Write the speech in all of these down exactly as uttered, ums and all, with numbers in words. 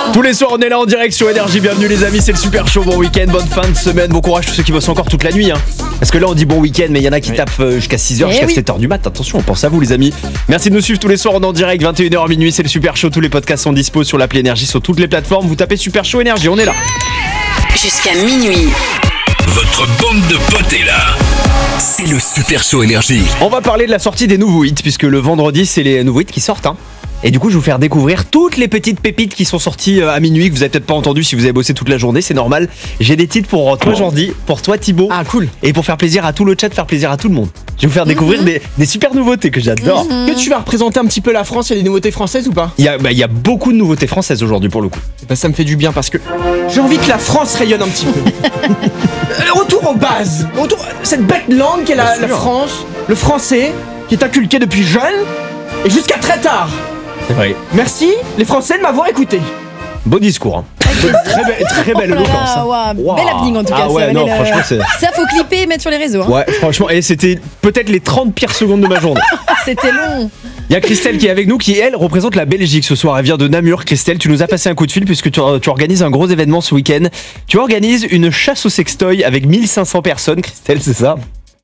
Tous les soirs on est là en direct sur Énergie, bienvenue les amis, c'est le super show, bon week-end, bonne fin de semaine, bon courage tous ceux qui bossent encore toute la nuit hein. Parce que là on dit bon week-end mais il y en a qui oui. tapent jusqu'à six heures, eh jusqu'à oui. sept heures du mat, attention on pense à vous les amis. Merci de nous suivre tous les soirs, on est en direct, vingt et une heures à minuit, c'est le super show, tous les podcasts sont dispo sur l'appli Énergie, sur toutes les plateformes, vous tapez super show Énergie, on est là. Jusqu'à minuit. Votre bande de potes est là. C'est le super show Énergie. On va parler de la sortie des nouveaux hits puisque le vendredi c'est les nouveaux hits qui sortent hein. Et du coup, je vais vous faire découvrir toutes les petites pépites qui sont sorties à minuit, que vous avez peut-être pas entendu si vous avez bossé toute la journée, c'est normal. J'ai des titres pour toi Jordi, pour toi Thibaut. Ah cool. Et pour faire plaisir à tout le chat, faire plaisir à tout le monde. Je vais vous faire découvrir mm-hmm. des, des super nouveautés que j'adore. Mm-hmm. Que tu vas représenter un petit peu la France, il y a des nouveautés françaises ou pas? Il y a, bah, il y a beaucoup de nouveautés françaises aujourd'hui pour le coup. Bah, ça me fait du bien parce que j'ai envie que la France rayonne un petit peu. Retour aux bases, retour, cette bête langue qu'est la, la France, le français, qui est inculqué depuis jeune et jusqu'à très tard. C'est vrai. Merci les Français de m'avoir écouté. Beau discours. Hein. Très, be- très belle oh éloquence. Hein. Wow. Wow. Bel happening en tout cas. Ah ouais, ça, non, le... franchement, c'est... ça faut clipper et mettre sur les réseaux. Hein. Ouais, franchement, et c'était peut-être les trente pires secondes de ma journée. C'était long. Il y a Christelle qui est avec nous, qui elle représente la Belgique ce soir. Elle vient de Namur. Christelle, tu nous as passé un coup de fil puisque tu, tu organises un gros événement ce week-end. Tu organises une chasse au sextoy avec mille cinq cents personnes. Christelle, c'est ça?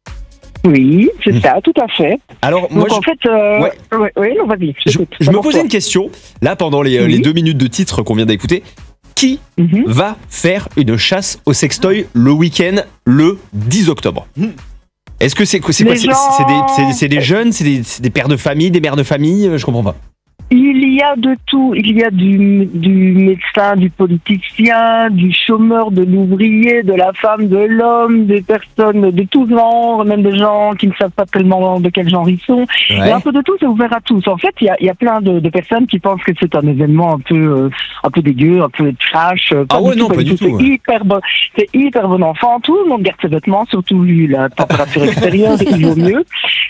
Oui, c'est ça, tout à fait. Alors, moi, Donc, je... en fait, euh... ouais. Ouais, ouais, non, vas-y. Je, je me posais une question, là, pendant les, oui. les deux minutes de titre qu'on vient d'écouter. Qui mm-hmm. va faire une chasse au sextoy le week-end, le dix octobre? mm. Est-ce que c'est, c'est quoi? C'est, gens... c'est, des, c'est, c'est des jeunes, c'est des, c'est des pères de famille, des mères de famille? Je comprends pas. Il y a de tout. Il y a du, du médecin, du politicien, du chômeur, de l'ouvrier, de la femme, de l'homme, des personnes de tous genres, même des gens qui ne savent pas tellement de quel genre ils sont. Ouais. Il y a un peu de tout, c'est ouvert à tous. En fait, il y a, il y a plein de, de personnes qui pensent que c'est un événement un peu, euh, un peu dégueu, un peu trash. Pas ah ouais, du non, tout, pas du tout. C'est, ouais. hyper bon, c'est hyper bon enfant. Tout le monde garde ses vêtements, surtout vu la température extérieure, il vaut mieux.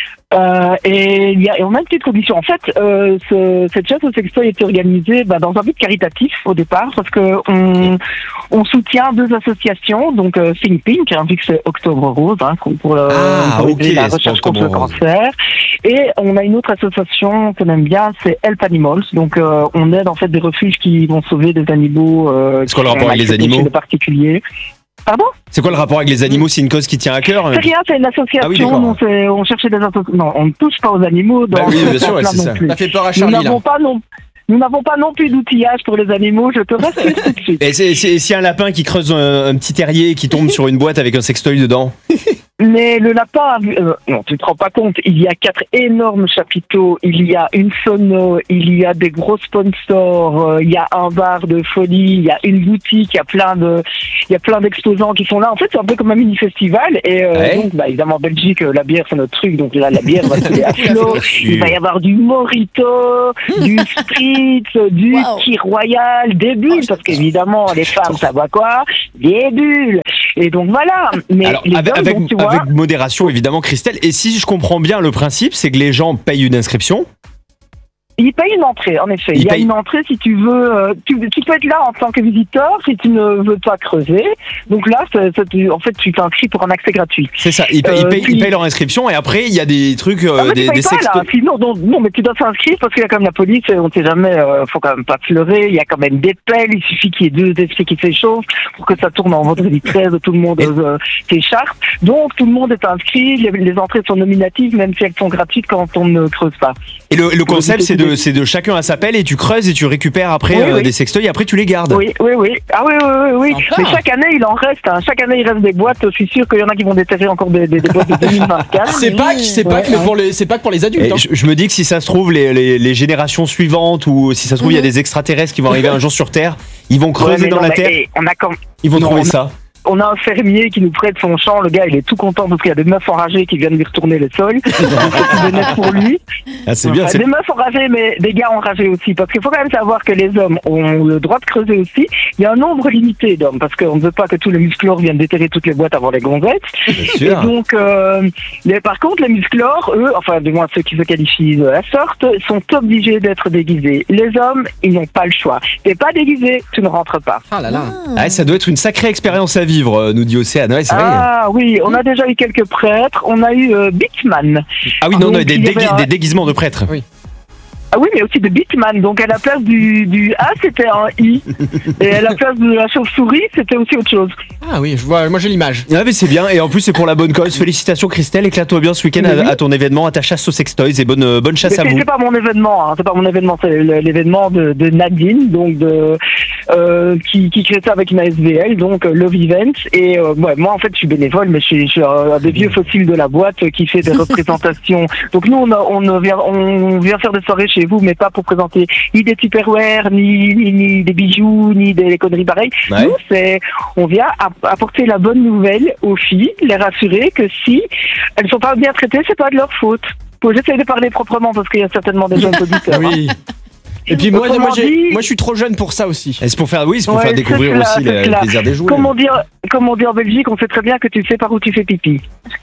Euh, et, y a, et on a une petite condition. En fait, euh, ce, cette chasse au sextoy a été organisée bah, dans un but caritatif au départ, parce que on, on soutient deux associations, donc euh, Think Pink, hein, vu que c'est Octobre Rose, hein, pour, euh, ah, pour okay, la recherche contre le cancer. Et on a une autre association qu'on aime bien, c'est Help Animals. Donc euh, on aide en fait des refuges qui vont sauver des animaux. Euh, Est-ce qu'on a le rapport avec les animaux de particuliers. Pardon? C'est quoi le rapport avec les animaux? C'est une cause qui tient à cœur? C'est rien, c'est une association. Ah oui, non, c'est, on cherchait des associations. Non, on ne touche pas aux animaux. Dans bah oui, bien sûr, ouais, c'est ça. Plus. Ça fait peur à Charlie. Nous n'avons pas non. Nous n'avons pas non plus d'outillage pour les animaux, je te rassure tout de suite. Et c'est, c'est, s'il y a un lapin qui creuse un, un petit terrier et qui tombe sur une boîte avec un sextoy dedans? Mais le lapin, euh, non, tu te rends pas compte, il y a quatre énormes chapiteaux, il y a une sono, il y a des gros sponsors, euh, il y a un bar de folie, il y a une boutique, il y a plein de, il y a plein d'exposants qui sont là. En fait, c'est un peu comme un mini festival. Et euh, ouais. donc, bah, évidemment, en Belgique, la bière c'est notre truc, donc là, la bière va se à flot. Il va y avoir du mojito, du spritz, du wow. ski royal, des bulles, parce qu'évidemment, les femmes, ça voit quoi? Des bulles. Et donc voilà. Mais alors, les avec, hommes, avec, donc, tu vois, avec modération, évidemment, Christelle. Et si je comprends bien le principe, c'est que les gens payent une inscription. Il paye une entrée, en effet. Il, Il y a paye... une entrée si tu veux. Euh, tu, tu peux être là en tant que visiteur si tu ne veux pas creuser. Donc là, c'est, c'est, en fait, tu t'inscris pour un accès gratuit. C'est ça. Ils payent, euh, ils payent, puis... ils payent leur inscription et après, il y a des trucs, euh, ah, des, des sextos. Non, non, non, mais tu dois s'inscrire parce qu'il y a quand même la police. On ne sait jamais. Euh, faut quand même pas se leurrer. Il y a quand même des pelles. Il suffit qu'il y ait deux esprits qui s'échauffent pour que ça tourne en vendredi treize. Tout le monde et... euh, s'écharpe. Donc tout le monde est inscrit. Les, les entrées sont nominatives, même si elles sont gratuites quand on ne creuse pas. Et le, le concept, c'est de, c'est de chacun s'appelle et tu creuses et tu récupères après oui, euh, oui. des sextoys et après tu les gardes. Oui, oui, oui. Ah oui, oui, oui. oui. Mais chaque année, il en reste. Hein. Chaque année, il reste des boîtes. Je suis sûr qu'il y en a qui vont déterrer encore des, des, des boîtes de deux mille vingt-quatre. C'est pas que c'est pas que pour les c'est pas que pour les adultes. Hein. Je, je me dis que si ça se trouve les, les, les générations suivantes ou si ça se trouve il mmh. y a des extraterrestres qui vont arriver un jour sur Terre, ils vont creuser ouais, dans non, la Terre. Hey, on a quand... Ils vont non, trouver on a... ça. On a un fermier qui nous prête son champ. Le gars, il est tout content parce qu'il y a des meufs enragées qui viennent lui retourner le sol. C'est bénéfice pour lui. Ah, c'est bien. Enfin, C'est... Des meufs enragées, mais des gars enragés aussi. Parce qu'il faut quand même savoir que les hommes ont le droit de creuser aussi. Il y a un nombre limité d'hommes parce qu'on ne veut pas que tous les musclores viennent déterrer toutes les boîtes avant les gonzettes. Et donc, euh, mais par contre, les musclores, eux, enfin, du moins ceux qui se qualifient de la sorte, sont obligés d'être déguisés. Les hommes, ils n'ont pas le choix. T'es pas déguisé, tu ne rentres pas. Ah là là. Ah, ça doit être une sacrée expérience à vivre, nous dit Océane. Ouais, c'est vrai. Ah oui, on a déjà eu quelques prêtres. On a eu euh, Bitman. Ah oui, non, non, des, dégui- un... des déguisements de prêtres. Oui. Ah oui, mais aussi de Bitman. Donc à la place du, du A, c'était un I. Et à la place de la chauve-souris, c'était aussi autre chose. Ah oui, je vois, moi j'ai l'image. Ouais, mais c'est bien. Et en plus, c'est pour la bonne cause. Félicitations, Christelle. Éclate-toi bien ce week-end Oui. à, à ton événement, à ta chasse aux sextoys. Et bonne, bonne chasse Mais à c'est, vous. c'est pas mon événement, hein. C'est pas mon événement, c'est le- l'événement de, de Nadine, donc de euh, qui, qui crée ça avec une A S V L, donc euh, Love Event. Et euh, ouais, moi en fait, je suis bénévole, mais je suis, je suis un des vieux fossiles de la boîte euh, qui fait des représentations. Donc nous, on, a, on vient, on vient faire des soirées chez vous, mais pas pour présenter ni des Tupperware, ni, ni, ni des bijoux, ni des conneries pareilles. Ouais. Nous, c'est, on vient app- apporter la bonne nouvelle aux filles, les rassurer que si elles sont pas bien traitées, c'est pas de leur faute. Faut j'essaie de parler proprement parce qu'il y a certainement des jeunes auditeurs. hein. Oui. Et puis moi, Autrement moi, j'ai- dit- moi je suis trop jeune pour ça aussi. Et c'est pour faire, oui, c'est pour Ouais, faire découvrir c'est aussi cela, le, c'est le cela. plaisir des jouets. Comme on dit, comme on dit en Belgique, on sait très bien que tu sais par où tu fais pipi.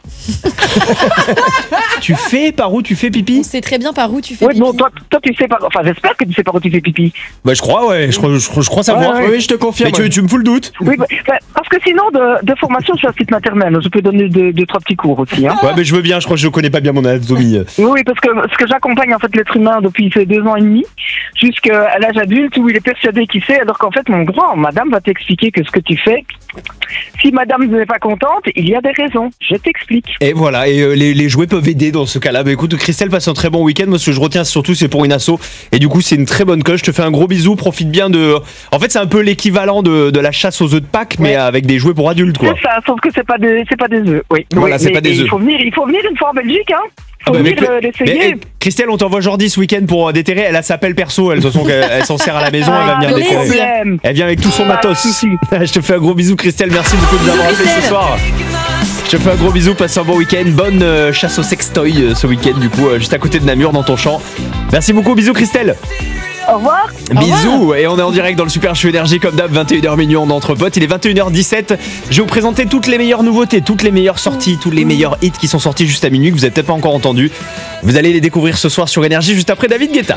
Tu fais par où tu fais pipi? On sait très bien par où tu fais Oui, pipi. bon, toi, toi, tu sais par. Enfin, j'espère que tu sais par où tu fais pipi. Bah, je crois, ouais. Je crois, je, crois- je crois savoir. Ouais, ouais. Oui, je te confirme. Mais tu, tu me fous le doute? Oui, bah, bah, parce que sinon, de, de formation, je suis assistante maternelle. Je peux donner deux, deux, trois petits cours aussi. Hein. Ouais, mais je veux bien. Je crois que je connais pas bien mon anatomie. Oui, oui, parce que ce que j'accompagne en fait l'être humain depuis ces deux ans et demi jusqu'à l'âge adulte où il est persuadé qu'il sait, alors qu'en fait, mon grand, madame va t'expliquer que ce que tu fais, si madame n'est pas contente, il y a des raisons. Je t'explique. Et voilà, et euh, les, les jouets peuvent aider dans ce cas-là. Bah écoute, Christelle, passe un très bon week-end. Moi, ce que je retiens surtout, c'est pour une asso. Et du coup, c'est une très bonne cause. Je te fais un gros bisou. Profite bien de. En fait, c'est un peu l'équivalent de, de la chasse aux œufs de Pâques, mais Ouais. avec des jouets pour adultes, quoi. C'est ça, sauf que c'est pas des, c'est pas des œufs. Oui. Voilà, Oui, c'est mais- pas des et œufs. Il faut venir, il faut venir une fois en Belgique, hein. Faut Ah bah, venir mais- euh, mais, l'essayer. eh, Christelle, on t'envoie Jordi ce week-end pour euh, déterrer. Elle a sa pelle perso. Elle, de toute façon, elle, elle s'en sert à la maison. Elle va venir Ah, déterrer. pas de déterrer. problème. Elle vient avec tout son Pas de matos. souci. Je te fais un gros bisou, Christelle. Merci beaucoup de nous avoir appelé ce Christelle. soir. Je te fais un gros bisou. Passe un bon week-end. Bonne euh, chasse au sextoy euh, ce week-end, du coup, euh, juste à côté de Namur, dans ton champ. Merci beaucoup. Bisous, Christelle. Au revoir. Bisous. Et on est en direct dans le Super Show Énergie, comme d'hab, vingt et une heures minuit, on est entre potes. Il est vingt et une heures dix-sept. Je vais vous présenter toutes les meilleures nouveautés, toutes les meilleures sorties, tous les meilleurs hits qui sont sortis juste à minuit, que vous n'avez peut-être pas encore entendus. Vous allez les découvrir ce soir sur Énergie, juste après David Guetta.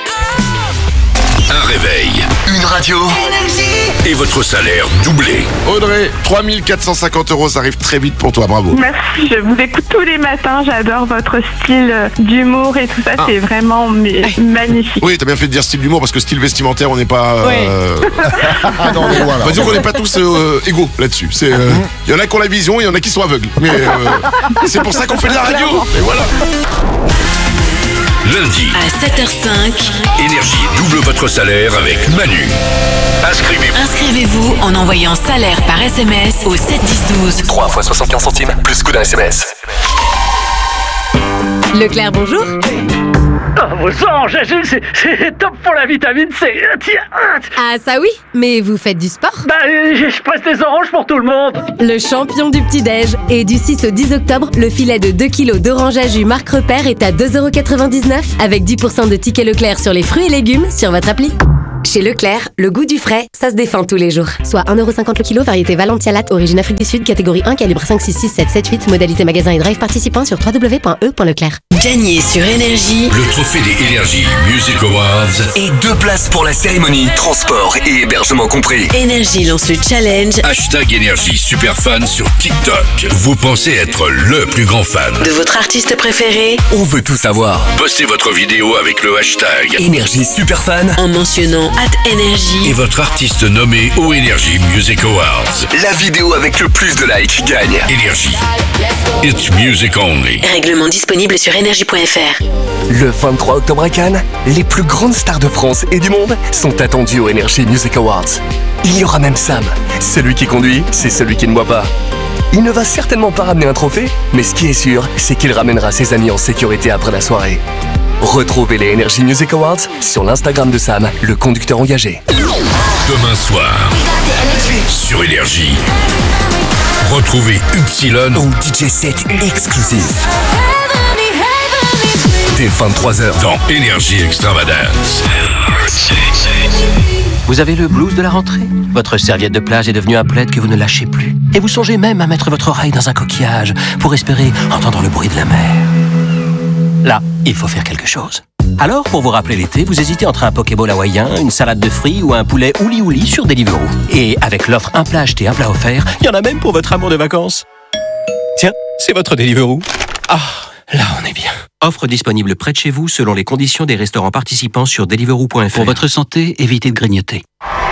Un réveil, une radio et votre salaire doublé. Audrey, trois mille quatre cent cinquante euros, ça arrive très vite pour toi, bravo. Merci, je vous écoute tous les matins, j'adore votre style euh, d'humour et tout ça, Ah. c'est vraiment mais, magnifique. Oui, t'as bien fait de dire style d'humour parce que style vestimentaire, on n'est pas. euh, Ah non, mais voilà. On va dire qu'on n'est pas tous euh, égaux là-dessus. C'est, euh, il y en a qui ont la vision, il y en a qui sont aveugles. Mais euh, c'est pour ça qu'on fait de la radio. Et voilà. Lundi, À sept heures cinq, Énergie double votre salaire avec Manu. Inscrivez-vous. inscrivez-vous en envoyant salaire par S M S au sept dix douze. trois fois soixante-quinze centimes, plus coup d'un S M S. Leclerc, bonjour. Vos anges, c'est, c'est top pour la vitamine C. Tiens, Ah ça oui, mais vous faites du sport? bah, je presse des oranges pour tout le monde. Le champion du petit-déj. Et du six au dix octobre, le filet de deux kilos d'orange à jus Marc Repère est à deux euros quatre-vingt-dix-neuf avec dix pour cent de tickets Leclerc sur les fruits et légumes sur votre appli. Chez Leclerc, le goût du frais, ça se défend tous les jours. Soit un euro cinquante le kilo, variété Valentia Latte, origine Afrique du Sud, catégorie un, calibre cinq, six, six, sept, sept, huit, modalité magasin et drive participant sur w w w point e point leclerc. Gagné sur Énergie. Le trophée des Énergie Music Awards. Et deux places pour la cérémonie, transport et hébergement compris. Énergie lance le challenge Hashtag Énergie Superfan sur TikTok. Vous pensez être le plus grand fan. de votre artiste préféré On veut tout savoir. Postez votre vidéo avec le hashtag Énergie Superfan. en mentionnant at énergie. et votre artiste nommé aux Énergie Music Awards. La vidéo avec le plus de likes gagne. Énergie. It's music only. Règlement disponible sur énergie point f r. Le vingt-trois octobre à Cannes, les plus grandes stars de France et du monde sont attendues aux Energy Music Awards. Il y aura même Sam. Celui qui conduit, c'est celui qui ne boit pas. Il ne va certainement pas ramener un trophée, mais ce qui est sûr, c'est qu'il ramènera ses amis en sécurité après la soirée. Retrouvez les Energy Music Awards sur l'Instagram de Sam, le conducteur engagé. Demain soir, sur Énergie, retrouvez Upsilon Au D J set exclusif. Dès vingt-trois heures. dans Énergie Extravagance. Vous avez le blues de la rentrée? Votre serviette de plage est devenue un plaid que vous ne lâchez plus. Et vous songez même à mettre votre oreille dans un coquillage pour espérer entendre le bruit de la mer. Là, il faut faire quelque chose. Alors, pour vous rappeler l'été, vous hésitez entre un Pokéball hawaïen, une salade de fruits ou un poulet ouli ouli sur Deliveroo. Et avec l'offre un plat acheté, un plat offert, il y en a même pour votre amour de vacances. Tiens, c'est votre Deliveroo. Ah, là on est bien. Offre disponible près de chez vous selon les conditions des restaurants participants sur deliveroo point f r. Pour votre santé, évitez de grignoter.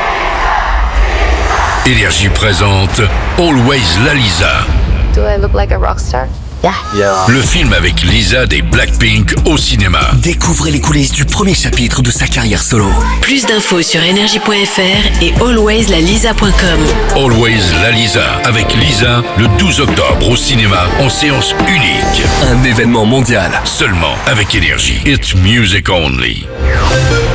Énergie présente Always la Lisa. Do I look like a rock star? Yeah. Le film avec Lisa des Blackpink au cinéma. Découvrez les coulisses du premier chapitre de sa carrière solo. Plus d'infos sur énergie point f r et always la lisa point com. Always la Lisa avec Lisa le douze octobre au cinéma en séance unique. Un événement mondial. Seulement avec Énergie. It's music only.